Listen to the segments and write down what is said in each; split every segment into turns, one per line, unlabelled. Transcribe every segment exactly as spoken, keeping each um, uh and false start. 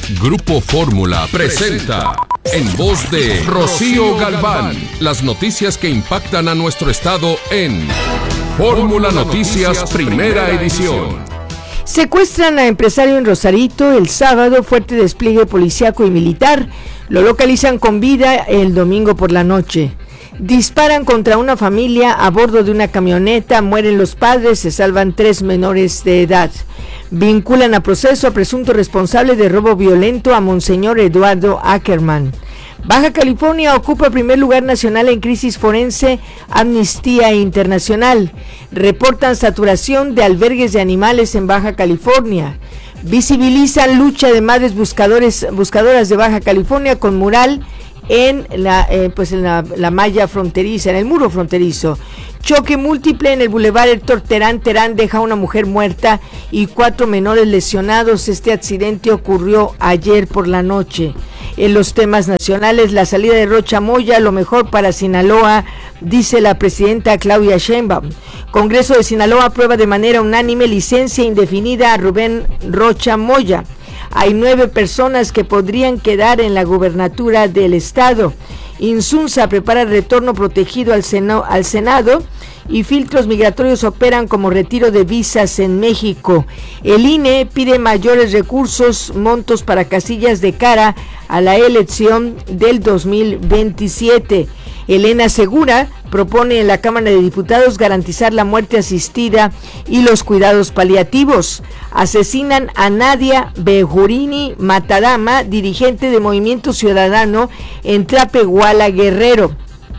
Grupo Fórmula presenta, en voz de Rocío Galván, las noticias que impactan a nuestro estado en Fórmula Noticias Primera Edición.
Secuestran a empresario en Rosarito el sábado, fuerte despliegue policíaco y militar. Lo localizan con vida el domingo por la noche. Disparan contra una familia a bordo de una camioneta, mueren los padres, se salvan tres menores de edad. Vinculan a proceso a presunto responsable de robo violento a Monseñor Eduardo Ackerman. Baja California ocupa primer lugar nacional en crisis forense, Amnistía Internacional. Reportan saturación de albergues de animales en Baja California. Visibilizan lucha de madres buscadores, buscadoras de Baja California con mural en la eh, pues en la, la malla fronteriza, en el muro fronterizo. Choque múltiple en el Boulevard Héctor Terán Terán deja a una mujer muerta y cuatro menores lesionados. Este accidente ocurrió ayer por la noche. En los temas nacionales, la salida de Rocha Moya, lo mejor para Sinaloa, dice la presidenta Claudia Sheinbaum. Congreso de Sinaloa aprueba de manera unánime licencia indefinida a Rubén Rocha Moya. Hay nueve personas que podrían quedar en la gubernatura del estado. Insunza prepara el retorno protegido al, seno, al Senado y filtros migratorios operan como retiro de visas en México. El I N E pide mayores recursos, montos para casillas de cara a la elección del dos mil veintisiete. Elena Segura propone en la Cámara de Diputados garantizar la muerte asistida y los cuidados paliativos. Asesinan a Nadia Bejurini Matadama, dirigente de Movimiento Ciudadano en Tlapehuala, Guerrero.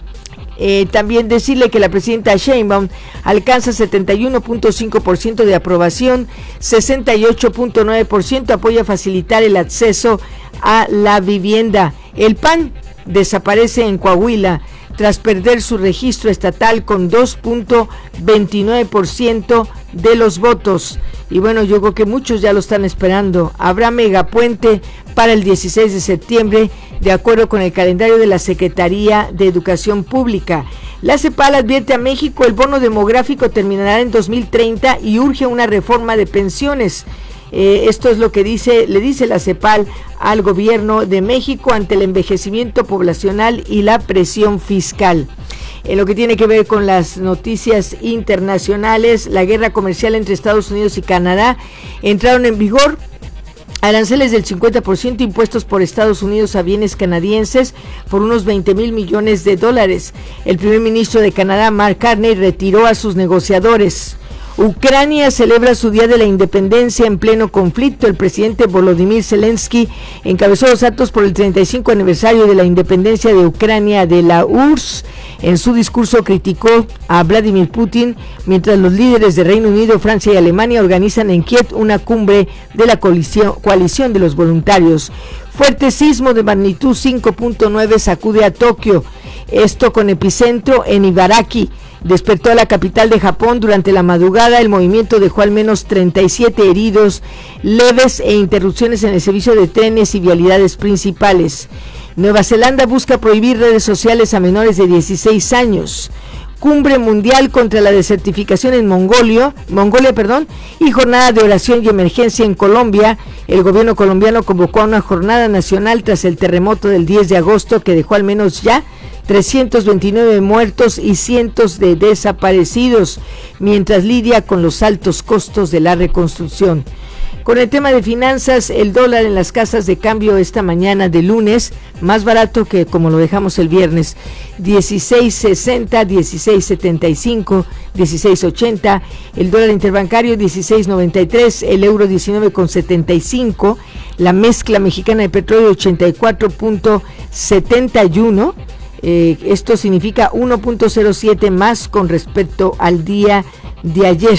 Eh, también decirle que la presidenta Sheinbaum alcanza setenta y uno punto cinco por ciento de aprobación, sesenta y ocho punto nueve por ciento apoya facilitar el acceso a la vivienda. El P A N desaparece en Coahuila tras perder su registro estatal con dos punto veintinueve por ciento de los votos. Y bueno, yo creo que muchos ya lo están esperando. Habrá megapuente para el dieciséis de septiembre, de acuerdo con el calendario de la Secretaría de Educación Pública. La CEPAL advierte a México el bono demográfico terminará en dos mil treinta y urge una reforma de pensiones. Eh, esto es lo que dice, le dice la CEPAL al gobierno de México ante el envejecimiento poblacional y la presión fiscal. En lo que tiene que ver con las noticias internacionales, la guerra comercial entre Estados Unidos y Canadá entraron en vigor. Aranceles del cincuenta por ciento impuestos por Estados Unidos a bienes canadienses por unos veinte mil millones de dólares. El primer ministro de Canadá, Mark Carney, retiró a sus negociadores. Ucrania celebra su Día de la Independencia en pleno conflicto. El presidente Volodymyr Zelensky encabezó los actos por el treinta y cinco aniversario de la independencia de Ucrania de la U R S S. En su discurso criticó a Vladimir Putin, mientras los líderes de Reino Unido, Francia y Alemania organizan en Kiev una cumbre de la coalición, coalición de los voluntarios. Fuerte sismo de magnitud cinco punto nueve sacude a Tokio, esto con epicentro en Ibaraki. Despertó a la capital de Japón durante la madrugada. El movimiento dejó al menos treinta y siete heridos leves e interrupciones en el servicio de trenes y vialidades principales. Nueva Zelanda busca prohibir redes sociales a menores de dieciséis años. Cumbre mundial contra la desertificación en Mongolia, Mongolia, perdón, y jornada de oración y emergencia en Colombia. El gobierno colombiano convocó a una jornada nacional tras el terremoto del diez de agosto que dejó al menos ya trescientos veintinueve muertos y cientos de desaparecidos, mientras lidia con los altos costos de la reconstrucción. Con el tema de finanzas, el dólar en las casas de cambio esta mañana de lunes, más barato que como lo dejamos el viernes, dieciséis sesenta, dieciséis setenta y cinco, dieciséis ochenta, el dólar interbancario dieciséis noventa y tres, el euro diecinueve setenta y cinco, la mezcla mexicana de petróleo ochenta y cuatro punto setenta y uno. Eh, esto significa uno punto cero siete más con respecto al día de ayer.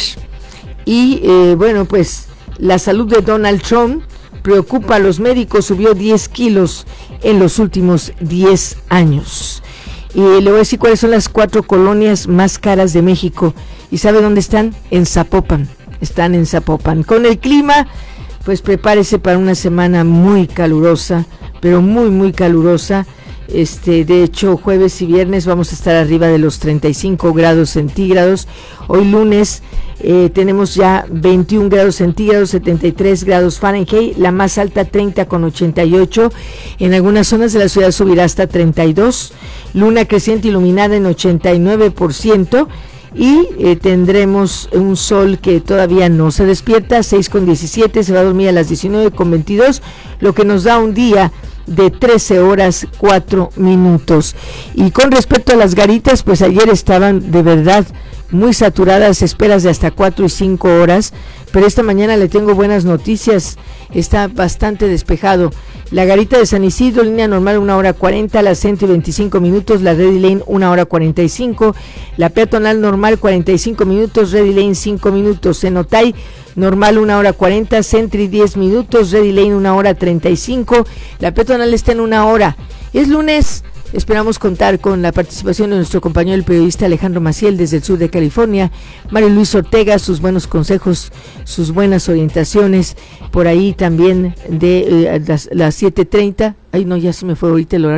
Y eh, bueno, pues la salud de Donald Trump preocupa a los médicos, subió diez kilos en los últimos diez años. Y le voy a decir cuáles son las cuatro colonias más caras de México. ¿Y sabe dónde están? En Zapopan. Están en Zapopan. Con el clima, pues prepárese para una semana muy calurosa, pero muy, muy calurosa. Este, de hecho, jueves y viernes vamos a estar arriba de los treinta y cinco grados centígrados. Hoy lunes eh, tenemos ya veintiún grados centígrados, setenta y tres grados Fahrenheit, la más alta treinta con ochenta y ocho. En algunas zonas de la ciudad subirá hasta treinta y dos. Luna creciente iluminada en ochenta y nueve por ciento. Y eh, tendremos un sol que todavía no se despierta, seis con diecisiete, se va a dormir a las diecinueve con veintidós, lo que nos da un día de trece horas cuatro minutos. Y con respecto a las garitas, pues ayer estaban de verdad muy saturadas, esperas de hasta cuatro y cinco horas, pero esta mañana le tengo buenas noticias, está bastante despejado. La garita de San Isidro, línea normal una hora cuarenta, la Centro veinticinco minutos, la Ready Lane una hora cuarenta y cinco, la peatonal normal cuarenta y cinco minutos, Ready Lane cinco minutos, en Otay normal una hora cuarenta, Sentry diez minutos, Ready Lane una hora treinta y cinco, la peatonal está en una hora. Es lunes, esperamos contar con la participación de nuestro compañero el periodista Alejandro Maciel desde el sur de California, Mario Luis Ortega, sus buenos consejos, sus buenas orientaciones, por ahí también de eh, las, las siete treinta, ay no, ya se me fue ahorita el horario.